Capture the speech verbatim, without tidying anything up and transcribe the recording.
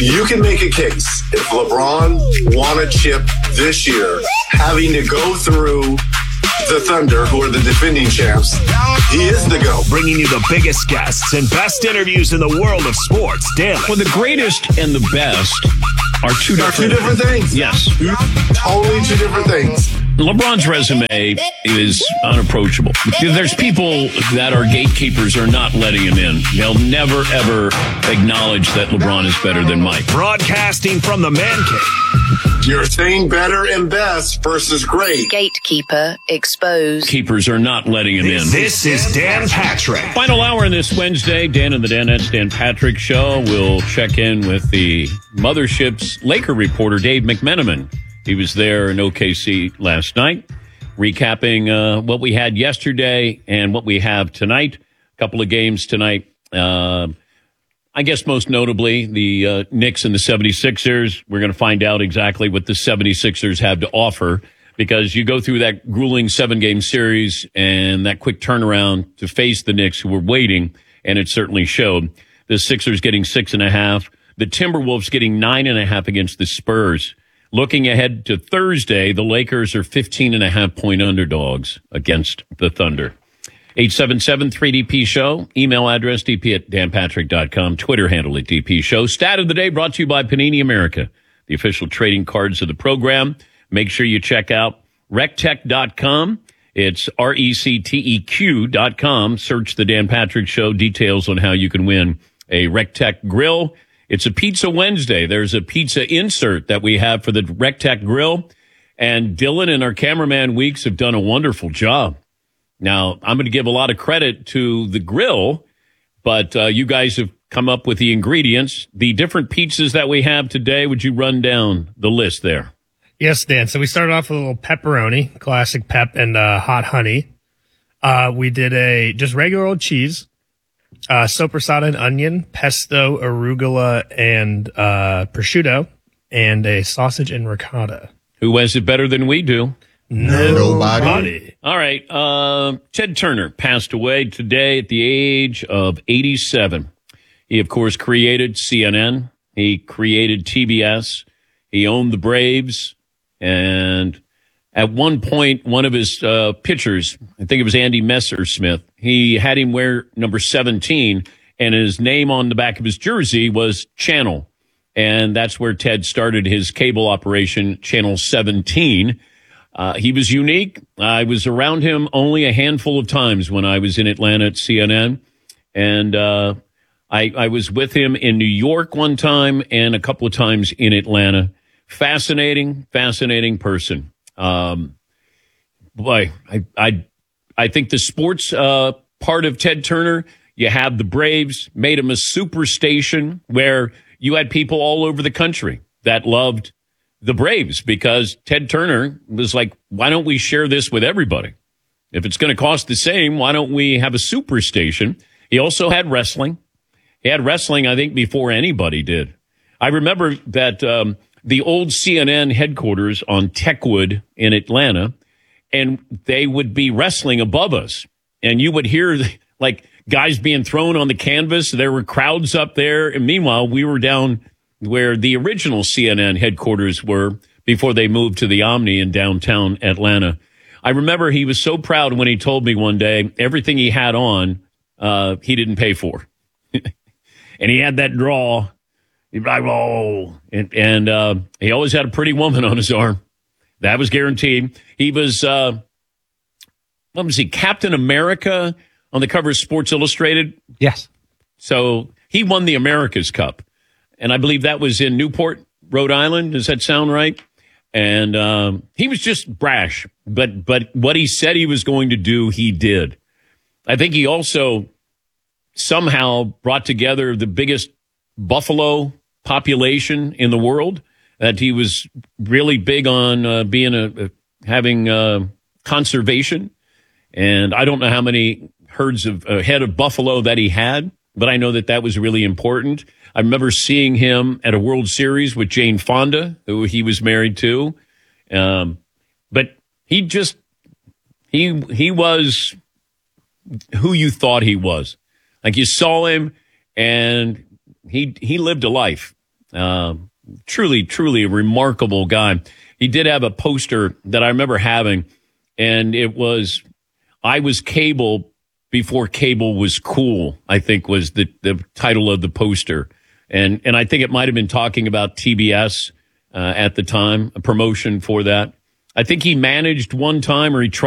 You can make a case if LeBron won a chip this year, having to go through the Thunder, who are the defending champs. He is the GOAT. Bringing you the biggest guests and best interviews in the world of sports daily. Well, the greatest and the best are two They're different, two different things. Yes. Totally two different things. LeBron's resume is unapproachable. There's people that are gatekeepers are not letting him in. They'll never, ever acknowledge that LeBron is better than Mike. Broadcasting from the Man Cave. You're saying better and best versus great. Gatekeeper exposed. Keepers are not letting him in. This is Dan Patrick. Final hour in this Wednesday, Dan and the Danettes, Dan Patrick Show. We'll check in with the Mothership's Laker reporter, Dave McMenamin. He was there in O K C last night, recapping uh, what we had yesterday and what we have tonight. A couple of games tonight. Uh, I guess most notably, the uh, Knicks and the seventy-sixers. We're going to find out exactly what the seventy-sixers have to offer, because you go through that grueling seven-game series and that quick turnaround to face the Knicks, who were waiting, and it certainly showed. The Sixers getting six and a half. The Timberwolves getting nine and a half against the Spurs. Looking ahead to Thursday, the Lakers are fifteen and a half point underdogs against the Thunder. eight seven seven three D P show. Email address d p at dan patrick dot com. Twitter handle at D P show. Stat of the day brought to you by Panini America, the official trading cards of the program. Make sure you check out rec tech dot com. It's R E C T E Q dot com. Search the Dan Patrick Show. Details on how you can win a RecTech grill. It's a Pizza Wednesday. There's a pizza insert that we have for the RecTech grill. And Dylan and our cameraman Weeks have done a wonderful job. Now, I'm going to give a lot of credit to the grill, but uh, you guys have come up with the ingredients. The different pizzas that we have today, would you run down the list there? Yes, Dan. So we started off with a little pepperoni, classic pep, and uh, hot honey. Uh, we did a just regular old cheese. Uh, sopressata and onion, pesto, arugula, and uh, prosciutto, and a sausage and ricotta. Who has it better than we do? Nobody. All right. Uh, Ted Turner passed away today at the age of eighty-seven. He, of course, created C N N. He created T B S. He owned the Braves. And at one point, one of his uh, pitchers, I think it was Andy Messersmith, he had him wear number seventeen, and his name on the back of his jersey was Channel. And that's where Ted started his cable operation, Channel seventeen. Uh, he was unique. I was around him only a handful of times when I was in Atlanta at C N N. And uh, I, I was with him in New York one time and a couple of times in Atlanta. Fascinating, fascinating person. Um, boy, I, I, I think the sports, uh, part of Ted Turner, you have the Braves, made him a super station where you had people all over the country that loved the Braves, because Ted Turner was like, why don't we share this with everybody? If it's going to cost the same, why don't we have a super station? He also had wrestling. He had wrestling, I think, before anybody did. I remember that, um, the old C N N headquarters on Techwood in Atlanta, and they would be wrestling above us. And you would hear, like, guys being thrown on the canvas. There were crowds up there. And meanwhile, we were down where the original C N N headquarters were before they moved to the Omni in downtown Atlanta. I remember he was so proud when he told me one day everything he had on, uh, he didn't pay for. And he had that draw. He'd be like, oh, and, and uh, he always had a pretty woman on his arm. That was guaranteed. He was, uh, what was he, Captain America on the cover of Sports Illustrated? Yes. So he won the America's Cup. And I believe that was in Newport, Rhode Island. Does that sound right? And um, he was just brash. But, but what he said he was going to do, he did. I think he also somehow brought together the biggest buffalo population in the world, that he was really big on uh, being a, a having uh, conservation. And I don't know how many herds of uh, head of buffalo that he had, but I know that that was really important. I remember seeing him at a World Series with Jane Fonda, who he was married to. Um, but he just, he, he was who you thought he was. Like, you saw him and He he lived a life. Uh, truly, truly a remarkable guy. He did have a poster that I remember having, and it was, I was cable before cable was cool, I think was the, the title of the poster. And, and I think it might have been talking about T B S uh, at the time, a promotion for that. I think he managed one time, or he tried.